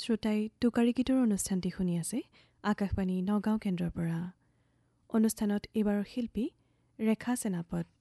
শ্ৰোতাই টোকাৰী গীতৰ অনুষ্ঠানটি শুনি আছে আকাশবাণী নগাঁও কেন্দ্ৰৰ পৰা। অনুষ্ঠানত এইবাৰৰ শিল্পী ৰেখা সেনাপত।